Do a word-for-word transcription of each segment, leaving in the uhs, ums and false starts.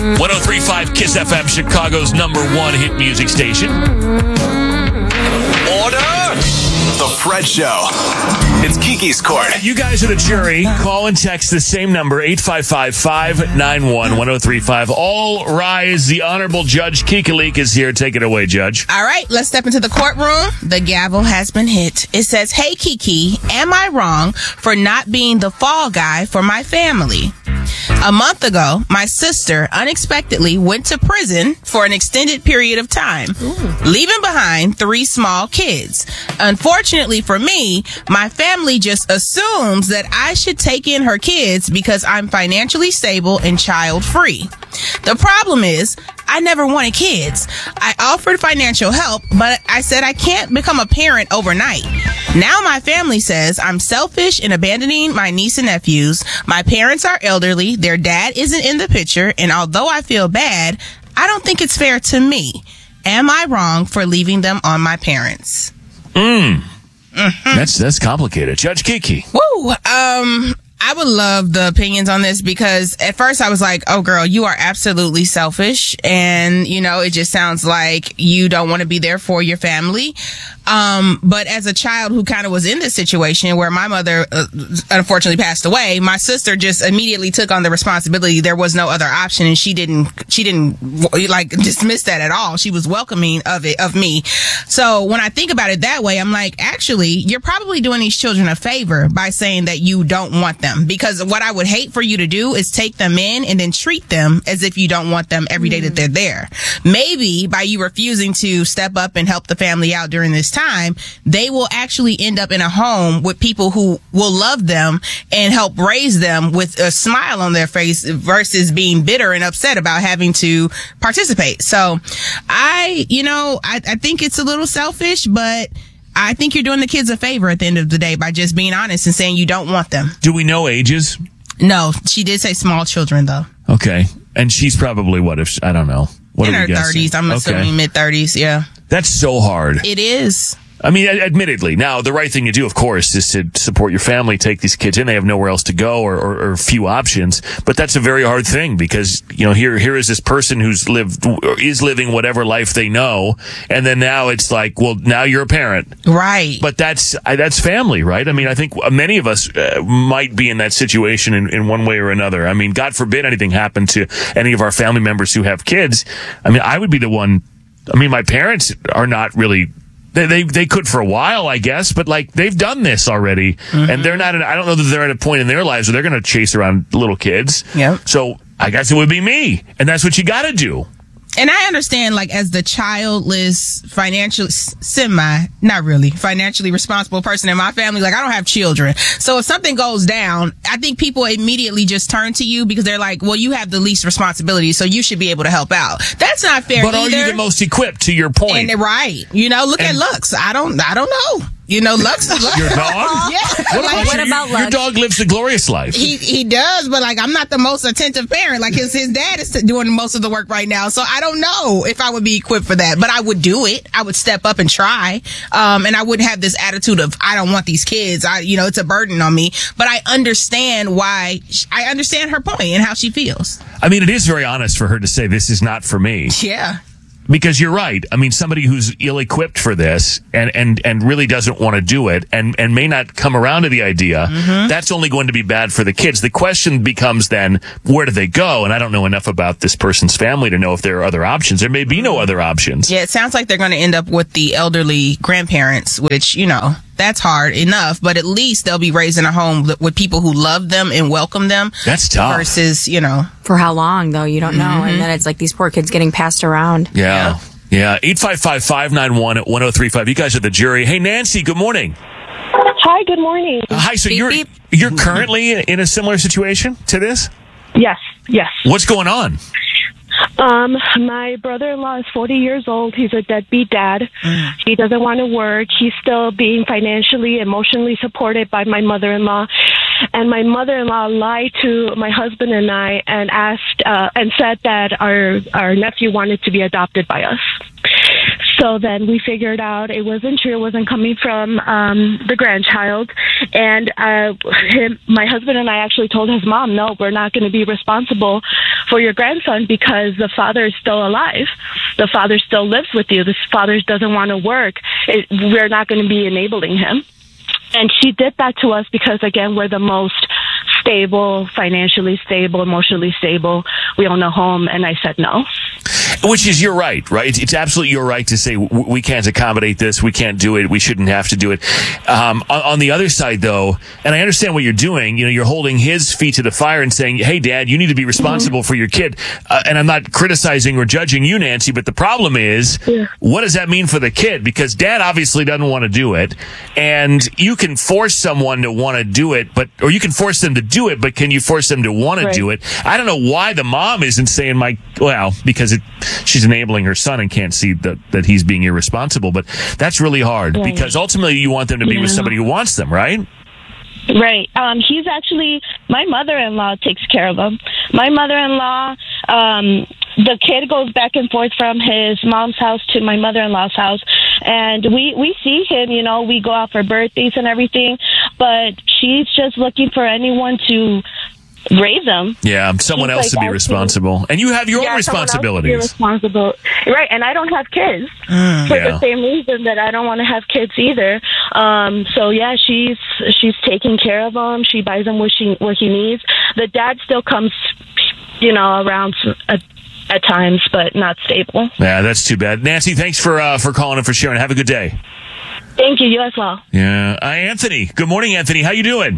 one oh three point five Kiss F M, Chicago's number one hit music station. Order! The Fred Show. It's Kiki's Court. You guys are the jury. Call and text the same number, eight five five, five nine one, one oh three five. All rise. The Honorable Judge Kiki Leak is here. Take it away, Judge. All right, let's step into the courtroom. The gavel has been hit. It says, "Hey, Kiki, am I wrong for not being the fall guy for my family? A month ago, my sister unexpectedly went to prison for an extended period of time, Ooh. leaving behind three small kids. Unfortunately for me, my family just assumes that I should take in her kids because I'm financially stable and child-free. The problem is, I never wanted kids. I offered financial help, but I said I can't become a parent overnight. Now my family says I'm selfish in abandoning my niece and nephews. My parents are elderly. Their dad isn't in the picture. And although I feel bad, I don't think it's fair to me. Am I wrong for leaving them on my parents?" Mm. Mm-hmm. That's, that's complicated. Judge Kiki. Woo. Um... I would love the opinions on this because at first I was like, oh, girl, you are absolutely selfish. And, you know, it just sounds like you don't want to be there for your family. Um, but as a child who kind of was in this situation where my mother uh, unfortunately passed away, my sister just immediately took on the responsibility. There was no other option. And she didn't, she didn't like dismiss that at all. She was welcoming of it, of me. So when I think about it that way, I'm like, actually, you're probably doing these children a favor by saying that you don't want them. Because what I would hate for you to do is take them in and then treat them as if you don't want them every day that they're there. Maybe by you refusing to step up and help the family out during this time, they will actually end up in a home with people who will love them and help raise them with a smile on their face versus being bitter and upset about having to participate. So I, you know, I, I think it's a little selfish, but I think you're doing the kids a favor at the end of the day by just being honest and saying you don't want them. Do we know ages? No, she did say small children, though. Okay. And she's probably, what if, I don't know. What in are her we guessing? thirties. I'm okay. assuming mid-thirties, yeah. That's so hard. It is. I mean, admittedly, now the right thing to do, of course, is to support your family, take these kids in. They have nowhere else to go or, or, or few options. But that's a very hard thing because, you know, here, here is this person who's lived, or is living whatever life they know. And then now it's like, well, now you're a parent. Right. But that's, that's family, right? I mean, I think many of us uh, might be in that situation in, in one way or another. I mean, God forbid anything happened to any of our family members who have kids. I mean, I would be the one. I mean, my parents are not really. They, they they could for a while, I guess, but like they've done this already, mm-hmm. and they're not. At, I don't know that they're at a point in their lives where they're going to chase around little kids. Yeah. So I guess it would be me, and that's what you got to do. And I understand, like, as the childless, financially, semi, not really, financially responsible person in my family, like, I don't have children. So if something goes down, I think people immediately just turn to you because they're like, well, you have the least responsibility, so you should be able to help out. That's not fair but either. But are you the most equipped, to your point? And right. You know, look and, at Lux. I don't, I don't know. You know, Lux. Lux. Your dog? Yeah. What like, about, what your, about your, your dog lives a glorious life. He he does, but like I'm not the most attentive parent. Like his his dad is doing most of the work right now, so I don't know if I would be equipped for that. But I would do it. I would step up and try. Um, and I wouldn't have this attitude of I don't want these kids. I you know it's a burden on me. But I understand why. I understand her point and how she feels. I mean, it is very honest for her to say this is not for me. Yeah. Because you're right. I mean, somebody who's ill-equipped for this and, and, and really doesn't want to do it and, and may not come around to the idea, mm-hmm. that's only going to be bad for the kids. The question becomes then, where do they go? And I don't know enough about this person's family to know if there are other options. There may be no other options. Yeah, it sounds like they're going to end up with the elderly grandparents, which, you know, that's hard enough, but at least they'll be raised in a home with people who love them and welcome them. That's tough. Versus, you know. For how long, though, you don't know. Mm-hmm. And then it's like these poor kids getting passed around. Yeah. Yeah. eight five five, five nine one, one oh three five. You guys are the jury. Hey, Nancy, good morning. Hi, good morning. Uh, hi, so beep, you're beep. you're currently in a similar situation to this? Yes, yes. What's going on? Um, my brother-in-law is forty years old. He's a deadbeat dad. Mm. He doesn't want to work. He's still being financially, emotionally supported by my mother-in-law. And my mother-in-law lied to my husband and I and asked uh, and said that our our nephew wanted to be adopted by us. So So then we figured out it wasn't true. It wasn't coming from um, the grandchild. And uh, him, my husband and I actually told his mom, no, we're not going to be responsible for your grandson because the father is still alive. The father still lives with you. The father doesn't want to work. It, we're not going to be enabling him. And she did that to us because, again, we're the most stable, financially stable, emotionally stable. We own a home, and I said no. Which is your right, right? It's, it's absolutely your right to say w- we can't accommodate this, we can't do it, we shouldn't have to do it. Um, on, on the other side, though, and I understand what you're doing. You know, you're holding his feet to the fire and saying, "Hey, Dad, you need to be responsible mm-hmm. for your kid." Uh, and I'm not criticizing or judging you, Nancy, but the problem is, yeah. what does that mean for the kid? Because Dad obviously doesn't want to do it, and you can force someone to want to do it, but or you can force them to do it, but can you force them to want right. to do it? I don't know why the mom isn't saying, "My well," because it. She's enabling her son and can't see that, that he's being irresponsible. But that's really hard right. because ultimately you want them to be yeah. with somebody who wants them, right? Right. Um, he's actually, my mother-in-law takes care of him. My mother-in-law, um, the kid goes back and forth from his mom's house to my mother-in-law's house. And we, we see him, you know, we go out for birthdays and everything. But she's just looking for anyone to raise them. Yeah, someone She's else like, to be responsible. To, and you have your yeah, own responsibilities. Someone else to be responsible. Right, and I don't have kids mm, for yeah. the same reason that I don't want to have kids either. Um, so yeah, she's she's taking care of him. She buys him what, she, what he needs. The dad still comes, you know, around at, at times, but not stable. Yeah, that's too bad. Nancy, thanks for uh, for calling and for sharing. Have a good day. Thank you. You as well. Yeah, uh, Anthony. Good morning, Anthony. How you doing?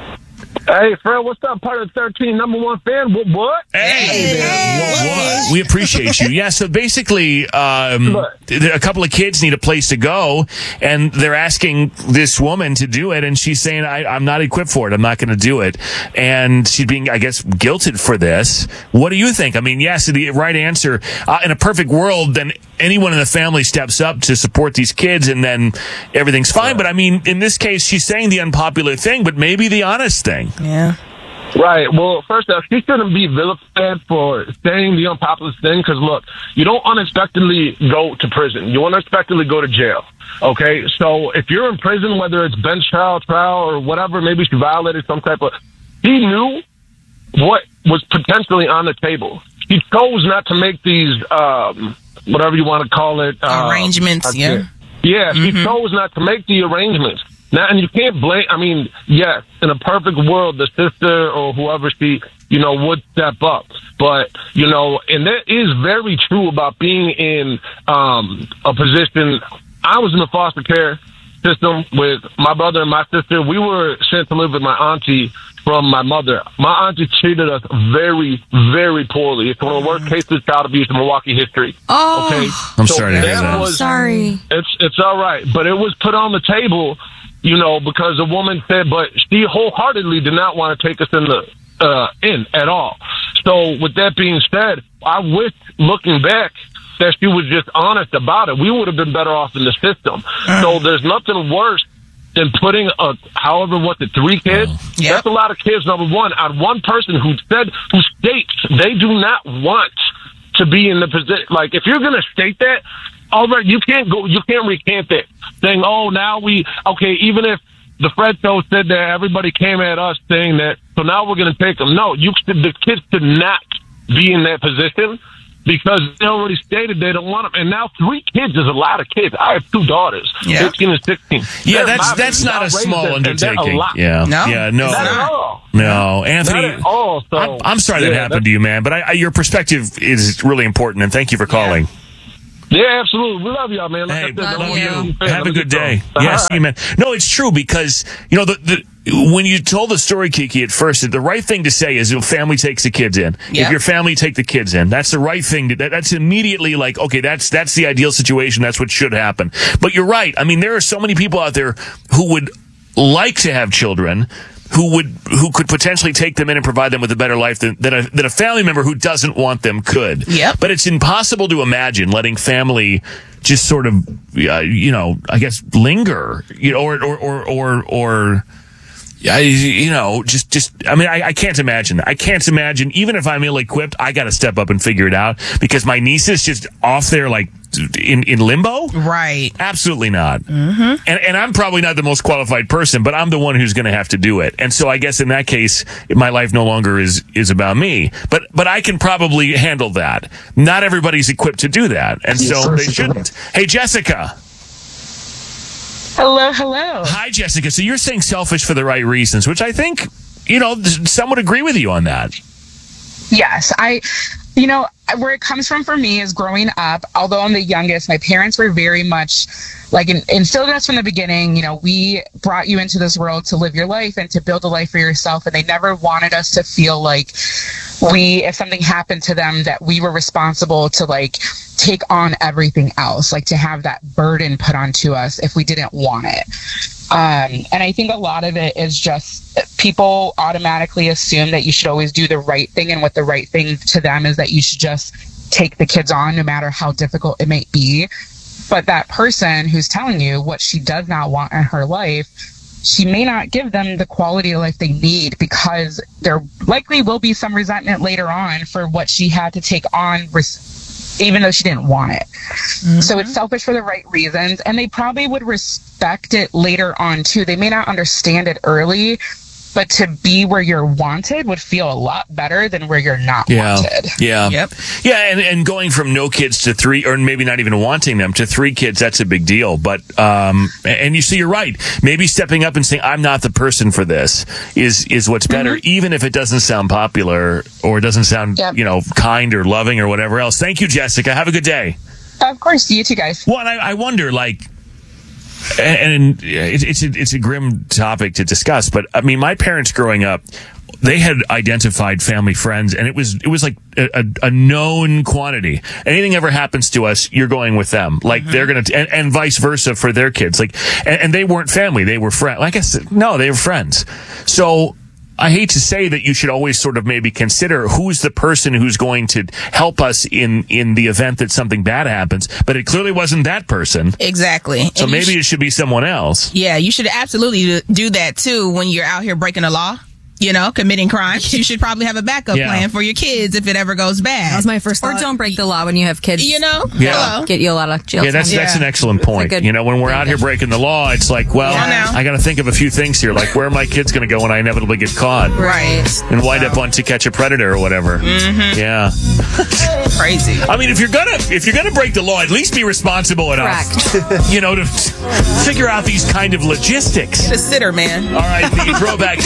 Hey, Fred, what's up? Part of the thirteen number one fan. What? what? Hey, hey, man. What, what? We appreciate you. Yeah, so basically, um, a couple of kids need a place to go, and they're asking this woman to do it, and she's saying, I, I'm not equipped for it. I'm not going to do it. And she's being, I guess, guilted for this. What do you think? I mean, yes, the right answer, uh, in a perfect world, then anyone in the family steps up to support these kids, and then everything's fine. Yeah. But, I mean, in this case, she's saying the unpopular thing, but maybe the honest thing. Yeah. Right. Well, first off, she shouldn't be vilified for saying the unpopular thing because, look, you don't unexpectedly go to prison. You unexpectedly go to jail. Okay? So if you're in prison, whether it's bench trial, trial, or whatever, maybe she violated some type of... He knew what was potentially on the table. He chose not to make these, um, whatever you want to call it... Uh, arrangements, yeah. Yeah, mm-hmm. he chose not to make the arrangements. Now, and you can't blame, I mean, yes, in a perfect world, the sister or whoever she, you know, would step up. But, you know, and that is very true about being in um, a position. I was in the foster care system with my brother and my sister. We were sent to live with my auntie from my mother. My auntie treated us very, very poorly. It's one of the worst cases of child abuse in Milwaukee history. Oh, okay? I'm so sorry to hear that. Was, sorry. It's, it's all right. But it was put on the table, you know, because a woman said, but she wholeheartedly did not want to take us in the uh, in at all. So with that being said, I wish, looking back, that she was just honest about it. We would have been better off in the system. Uh, so there's nothing worse than putting a, however, what, the three kids? Uh, yep. That's a lot of kids, number one, on one person who said, who states they do not want to be in the position. Like, if you're going to state that, all right, you can't go, you can't recant that, saying, oh, now we, okay, even if the Fred show said that everybody came at us saying that, so now we're going to take them. No, you, the kids should not be in that position because they already stated they don't want them. And now three kids is a lot of kids. I have two daughters, yeah. fifteen and sixteen. Yeah, They're that's that's not a small undertaking. A yeah, no, yeah, no, not at all. No, Anthony. Not at all. So, I'm, I'm sorry yeah, that happened to you, man. But I, I, your perspective is really important, and thank you for calling. Yeah. Yeah, absolutely. We love y'all, man. Like hey, I said, love love you. you. Have a good day. Yes, you man. No, it's true because, you know, the, the when you told the story, Kiki, at first, the right thing to say is, your family takes the kids in. Yep. If your family take the kids in, that's the right thing. To, that, that's immediately like, okay, that's that's the ideal situation. That's what should happen. But you're right. I mean, there are so many people out there who would like to have children, who would, who could potentially take them in and provide them with a better life than, than a, than a family member who doesn't want them could. Yep. But it's impossible to imagine letting family just sort of, uh, you know, I guess linger, you know, or, or, or, or, or, yeah, you know, just, just, I mean, I, I can't imagine that. I can't imagine, even if I'm ill-equipped, I got to step up and figure it out because my niece is just off there like in, in limbo? Right. Absolutely not. Mm-hmm. And, and I'm probably not the most qualified person, but I'm the one who's going to have to do it. And so I guess in that case, my life no longer is, is about me. But, but I can probably handle that. Not everybody's equipped to do that. And so they shouldn't. Hey, Jessica. Hello, hello. Hi, Jessica. So you're saying selfish for the right reasons, which I think, you know, some would agree with you on that. Yes, I, you know, where it comes from for me is growing up, although I'm the youngest, my parents were very much like in, instilled in us from the beginning. You know, we brought you into this world to live your life and to build a life for yourself. And they never wanted us to feel like we, if something happened to them, that we were responsible to like take on everything else, like to have that burden put onto us if we didn't want it. Um, and I think a lot of it is just people automatically assume that you should always do the right thing. And what the right thing to them is that you should just take the kids on no matter how difficult it may be. But that person who's telling you what she does not want in her life, she may not give them the quality of life they need, because there likely will be some resentment later on for what she had to take on, even though she didn't want it. Mm-hmm. So it's selfish for the right reasons, and they probably would respect it later on too. They may not understand it early, but to be where you're wanted would feel a lot better than where you're not yeah. wanted. Yeah. Yep. Yeah. And, and going from no kids to three, or maybe not even wanting them, to three kids, that's a big deal. But, um, and you see, you're right. Maybe stepping up and saying, I'm not the person for this is, is what's better, mm-hmm. even if it doesn't sound popular or doesn't sound, yep. you know, kind or loving or whatever else. Thank you, Jessica. Have a good day. Of course. You too, guys. Well, and I, I wonder, like, and, and it's, it's a, it's a grim topic to discuss, but I mean, my parents growing up, they had identified family friends, and it was, it was like a, a known quantity. Anything ever happens to us, you're going with them. Like mm-hmm. they're going to, and, and vice versa for their kids. Like, and, and they weren't family. They were friends. Like I said, no, they were friends. So I hate to say that you should always sort of maybe consider who's the person who's going to help us in, in the event that something bad happens, but it clearly wasn't that person. Exactly. So and maybe sh- it should be someone else. Yeah, you should absolutely do that too when you're out here breaking the law. You know, committing crimes. You should probably have a backup yeah. plan for your kids if it ever goes bad. That was my first thought. Or don't break the law when you have kids. You know? Yeah. Hello. Get you a lot of jail Yeah, that's time. that's Yeah. an excellent point. good You know, when we're out here breaking the law, it's like, well, Yeah. I got to think of a few things here. Like, where are my kids going to go when I inevitably get caught? Right. And wind up on To Catch a Predator or whatever. Mm-hmm. Yeah. Crazy. I mean, if you're gonna if you're gonna break the law, at least be responsible enough, Correct. you know, to figure out these kind of logistics. The sitter, man. All right, the throwback.